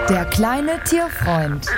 Der kleine Tierfreund.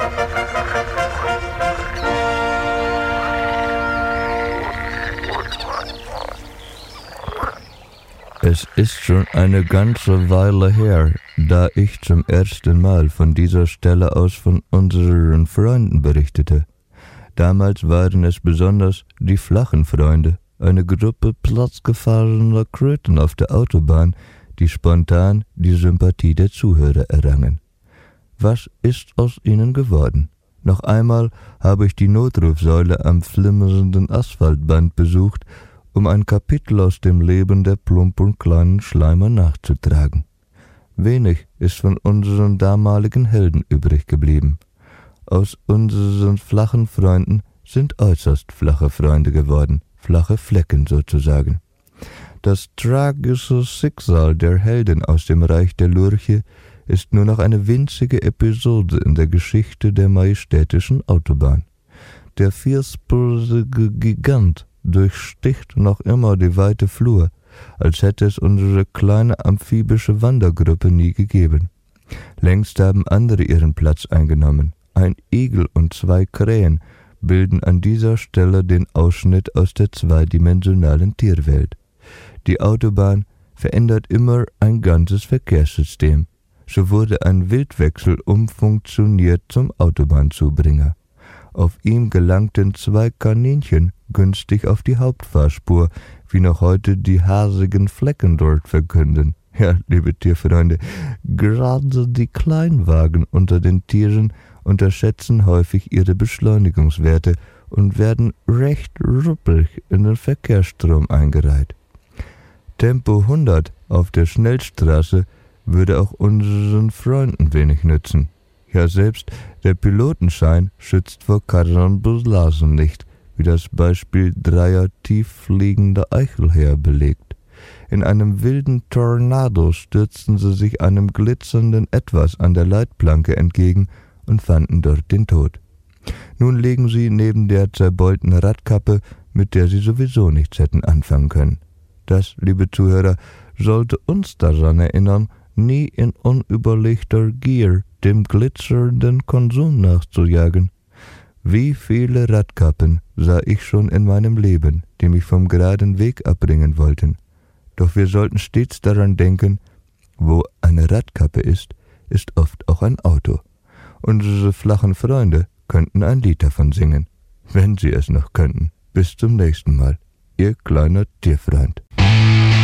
Es ist schon eine ganze Weile her, da ich zum ersten Mal von dieser Stelle aus von unseren Freunden berichtete. Damals waren es besonders die flachen Freunde, eine Gruppe platzgefahrener Kröten auf der Autobahn, die spontan die Sympathie der Zuhörer errangen. Was ist aus ihnen geworden? Noch einmal habe ich die Notrufsäule am flimmernden Asphaltband besucht, um ein Kapitel aus dem Leben der plump und kleinen Schleimer nachzutragen. Wenig ist von unseren damaligen Helden übrig geblieben. Aus unseren flachen Freunden sind äußerst flache Freunde geworden, flache Flecken sozusagen. Das tragische Schicksal der Helden aus dem Reich der Lurche ist nur noch eine winzige Episode in der Geschichte der majestätischen Autobahn. Der vierspurige Gigant durchsticht noch immer die weite Flur, als hätte es unsere kleine amphibische Wandergruppe nie gegeben. Längst haben andere ihren Platz eingenommen. Ein Igel und 2 Krähen bilden an dieser Stelle den Ausschnitt aus der zweidimensionalen Tierwelt. Die Autobahn verändert immer ein ganzes Verkehrssystem. So wurde ein Wildwechsel umfunktioniert zum Autobahnzubringer. Auf ihm gelangten 2 Kaninchen günstig auf die Hauptfahrspur, wie noch heute die hasigen Flecken dort verkünden. Ja, liebe Tierfreunde, gerade die Kleinwagen unter den Tieren unterschätzen häufig ihre Beschleunigungswerte und werden recht ruppig in den Verkehrsstrom eingereiht. Tempo 100 auf der Schnellstraße würde auch unseren Freunden wenig nützen. Ja, selbst der Pilotenschein schützt vor Karamboulagen nicht, wie das Beispiel 3 tieffliegender Eichelhäher belegt. In einem wilden Tornado stürzten sie sich einem glitzernden Etwas an der Leitplanke entgegen und fanden dort den Tod. Nun liegen sie neben der zerbeulten Radkappe, mit der sie sowieso nichts hätten anfangen können. Das, liebe Zuhörer, sollte uns daran erinnern, nie in unüberlegter Gier dem glitzernden Konsum nachzujagen. Wie viele Radkappen sah ich schon in meinem Leben, die mich vom geraden Weg abbringen wollten. Doch wir sollten stets daran denken, wo eine Radkappe ist, ist oft auch ein Auto. Unsere flachen Freunde könnten ein Lied davon singen, wenn sie es noch könnten. Bis zum nächsten Mal, Ihr kleiner Tierfreund.